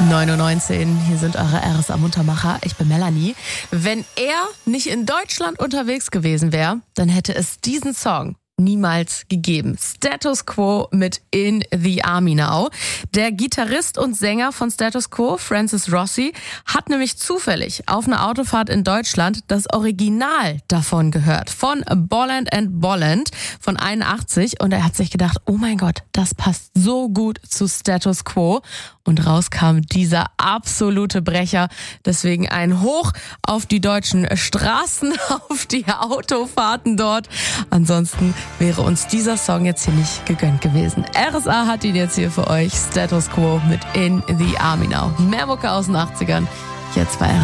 9:19 Uhr, hier sind eure RSA-Muntermacher. Ich bin Melanie. Wenn er nicht in Deutschland unterwegs gewesen wäre, dann hätte es diesen Song niemals gegeben. Status Quo mit In the Army Now. Der Gitarrist und Sänger von Status Quo, Francis Rossi, hat nämlich zufällig auf einer Autofahrt in Deutschland das Original davon gehört. Von Bolland & Bolland von 81. Und er hat sich gedacht, oh mein Gott, das passt so gut zu Status Quo. Und raus kam dieser absolute Brecher. Deswegen ein Hoch auf die deutschen Straßen, auf die Autofahrten dort. Ansonsten wäre uns dieser Song jetzt hier nicht gegönnt gewesen. RSA hat ihn jetzt hier für euch. Status Quo mit In the Army Now. Mehr Mucke aus den 80ern. Jetzt bei RSA.